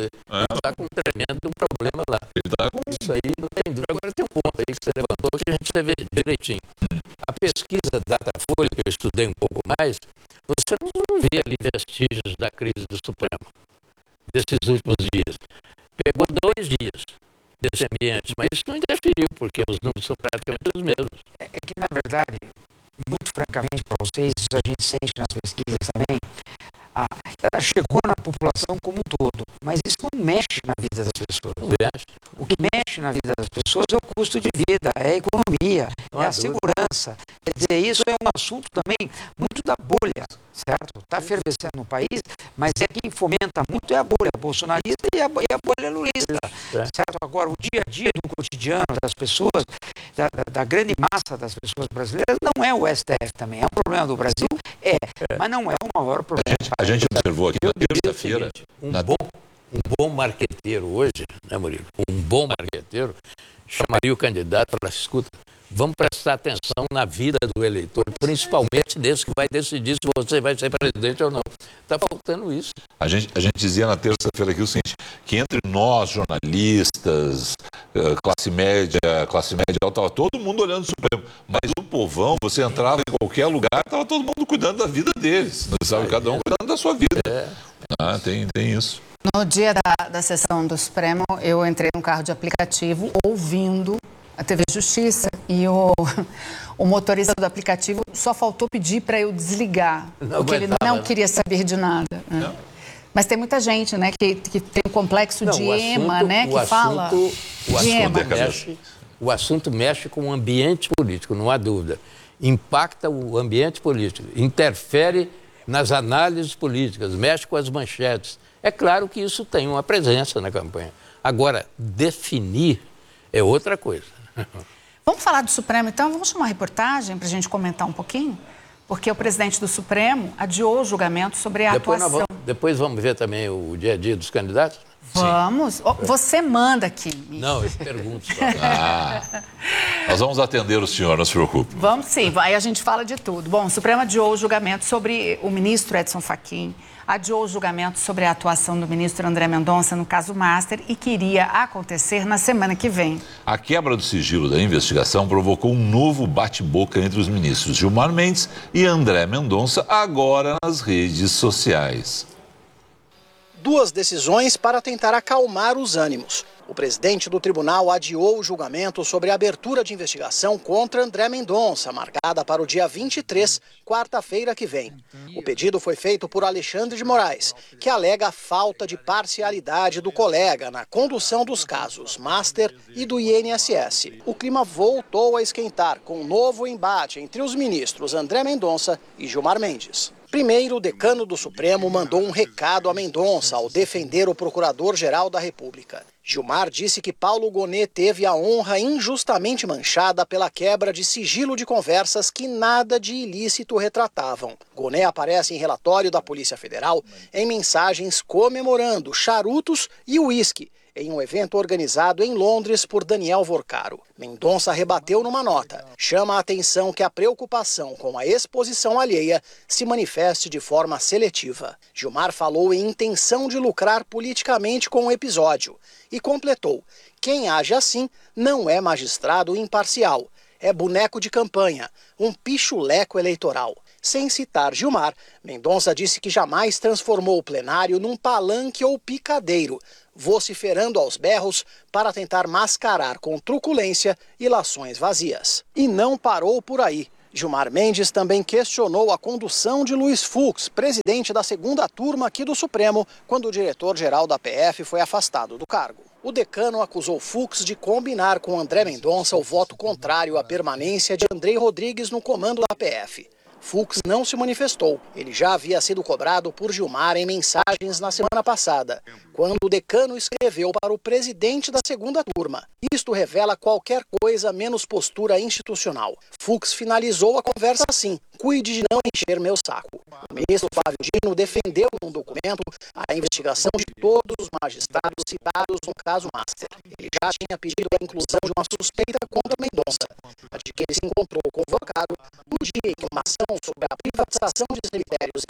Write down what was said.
Ele está com um tremendo problema lá. Isso aí não tem dúvida. Agora tem um ponto aí que você levantou que a gente deve ver direitinho. A pesquisa Datafolha, que eu estudei um pouco mais, você não vê ali vestígios da crise do Supremo, desses últimos dias. Pegou 2 dias desse ambiente, mas isso não interferiu, porque os números são praticamente os mesmos. É que, na verdade, muito francamente para vocês, isso a gente sente nas pesquisas também, ela chegou na população como um todo, mas isso não mexe na vida das pessoas. Não mexe. O que mexe na vida das pessoas é o custo de vida, é a economia, é a segurança. Quer dizer, isso é um assunto também muito da bolha, certo? Está fervescendo no país, mas quem fomenta muito é a bolha bolsonarista e a bolha lulista, certo? Agora, o dia a dia do cotidiano das pessoas, da grande massa das pessoas brasileiras, não é o STF também. É um problema do Brasil, mas não é o maior problema. A gente observou aqui na terça-feira. Um bom marqueteiro hoje, né, Murilo? Um bom marqueteiro chamaria o candidato e falaria: escuta, vamos prestar atenção na vida do eleitor, principalmente desse que vai decidir se você vai ser presidente ou não. Está faltando isso. A gente dizia na terça-feira aqui o seguinte, que entre nós, jornalistas, classe média alta, estava todo mundo olhando o Supremo. Mas o povão, você entrava em qualquer lugar, estava todo mundo cuidando da vida deles. Sabe? Cada um cuidando da sua vida. Tem isso. No dia da sessão do Supremo, eu entrei num carro de aplicativo ouvindo a TV Justiça e o motorista do aplicativo só faltou pedir para eu desligar, porque ele não queria saber de nada. Né? Mas tem muita gente, né, que tem um complexo de EMA, né, que fala de EMA. O assunto mexe com o ambiente político, não há dúvida. Impacta o ambiente político, interfere nas análises políticas, mexe com as manchetes. É claro que isso tem uma presença na campanha. Agora, definir é outra coisa. Vamos falar do Supremo, então? Vamos chamar uma reportagem para a gente comentar um pouquinho? Porque o presidente do Supremo adiou o julgamento sobre a atuação. Depois vamos ver também o dia a dia dos candidatos? Vamos. Você manda aqui. Não, eu pergunto só. Nós vamos atender o senhor, não se preocupe. Vamos sim, aí a gente fala de tudo. Bom, o Supremo adiou o julgamento sobre o ministro Edson Fachin, adiou o julgamento sobre a atuação do ministro André Mendonça no caso Master e que iria acontecer na semana que vem. A quebra do sigilo da investigação provocou um novo bate-boca entre os ministros Gilmar Mendes e André Mendonça, agora nas redes sociais. 2 decisões para tentar acalmar os ânimos. O presidente do tribunal adiou o julgamento sobre a abertura de investigação contra André Mendonça, marcada para o dia 23, quarta-feira que vem. O pedido foi feito por Alexandre de Moraes, que alega a falta de parcialidade do colega na condução dos casos Master e do INSS. O clima voltou a esquentar com um novo embate entre os ministros André Mendonça e Gilmar Mendes. Primeiro, o decano do Supremo mandou um recado a Mendonça ao defender o procurador-geral da República. Gilmar disse que Paulo Gonet teve a honra injustamente manchada pela quebra de sigilo de conversas que nada de ilícito retratavam. Gonet aparece em relatório da Polícia Federal em mensagens comemorando charutos e uísque em um evento organizado em Londres por Daniel Vorcaro. Mendonça rebateu numa nota. Chama a atenção que a preocupação com a exposição alheia se manifeste de forma seletiva. Gilmar falou em intenção de lucrar politicamente com o episódio e completou: quem age assim não é magistrado imparcial, é boneco de campanha, um pichuleco eleitoral. Sem citar Gilmar, Mendonça disse que jamais transformou o plenário num palanque ou picadeiro, vociferando aos berros para tentar mascarar com truculência ilações vazias. E não parou por aí. Gilmar Mendes também questionou a condução de Luiz Fux, presidente da 2ª turma aqui do Supremo, quando o diretor-geral da PF foi afastado do cargo. O decano acusou Fux de combinar com André Mendonça o voto contrário à permanência de Andrei Rodrigues no comando da PF. Fux não se manifestou. Ele já havia sido cobrado por Gilmar em mensagens na semana passada, quando o decano escreveu para o presidente da 2ª turma. Isto revela qualquer coisa menos postura institucional. Fux finalizou a conversa assim: cuide de não encher meu saco. O ministro Flávio Dino defendeu num documento a investigação de todos os magistrados citados no caso Master. Ele já tinha pedido a inclusão de uma suspeita contra Mendonça, a de que ele se encontrou com o Vorcaro no dia em que uma ação sobre a privatização de cemitérios